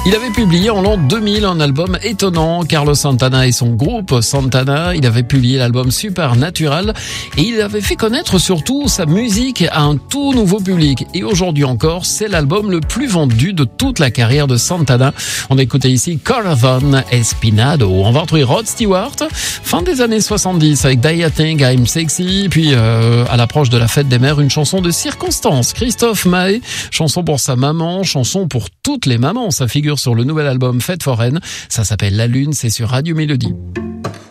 Il avait publié en l'an 2000 un album étonnant, Carlos Santana et son groupe Santana. Il avait publié l'album Supernatural et il avait fait connaître surtout sa musique à un tout nouveau public. Et aujourd'hui encore, c'est l'album le plus vendu de toute la carrière de Santana. On écoutait ici Corazon Espinado. On va retrouver Rod Stewart, fin des années 70 avec Do You Think I'm Sexy. Puis à l'approche de la fête des mères, une chanson de circonstance. Christophe Maé, chanson pour sa maman, chanson pour toutes les mamans. Ça figure sur le nouvel album Fête foraine. Ça s'appelle La Lune, c'est sur Radio Mélodie.